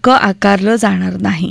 शुल्क आकारलं जाणार नाही.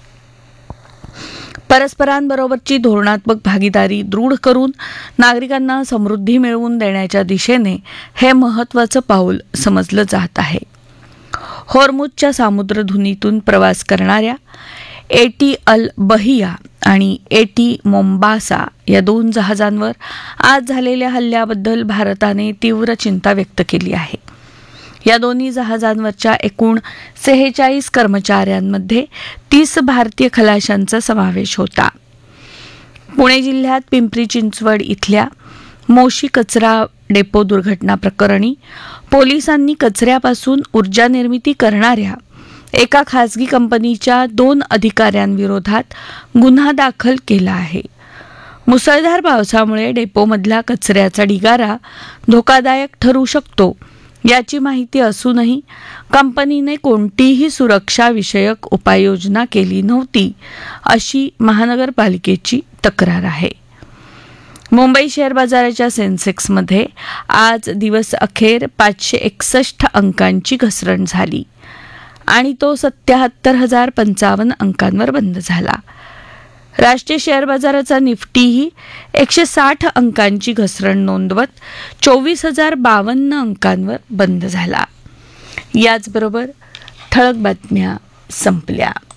परस्परांबरोबरची धोरणात्मक भागीदारी दृढ करून नागरिकांना समृद्धी मिळवून देण्याच्या दिशेने हे महत्त्वाचं पाऊल समजलं जात आहे. होर्मुझच्या सामुद्रधुनीतून प्रवास करणाऱ्या एटी अल बहिया आणि एटी मोम्बासा या 2 जहाजांवर आज झालेल्या हल्ल्याबद्दल भारताने तीव्र चिंता व्यक्त केली आहे. या दोन्ही जहाजांवरच्या एकूण 46 कर्मचाऱ्यांमध्ये 30 भारतीय खलाशांचा समावेश होता. पुणे जिल्ह्यात पिंपरी चिंचवड इथल्या मोशी कचरा डेपो दुर्घटना प्रकरणी पोलिसांनी कचऱ्यापासून ऊर्जा निर्मिती करणाऱ्या एका खासगी कंपनीच्या 2 अधिकाऱ्यांविरोधात गुन्हा दाखल केला आहे. मुसळधार पावसामुळे डेपोमधला कचऱ्याचा ढिगारा धोकादायक ठरू शकतो याची माहिती असूनही कंपनीने कोणतीही सुरक्षाविषयक उपाययोजना केली नव्हती अशी महानगरपालिकेची तक्रार आहे. मुंबई शेअर बाजाराच्या सेन्सेक्समध्ये आज दिवस अखेर 561 अंकांची घसरण झाली आणि तो 77,055 अंकांवर बंद झाला. राष्ट्रीय शेअर बाजाराचा निफ्टीही 160 अंकांची घसरण नोंदवत 24,052 अंकांवर बंद झाला. याचबरोबर ठळक बातम्या संपल्या.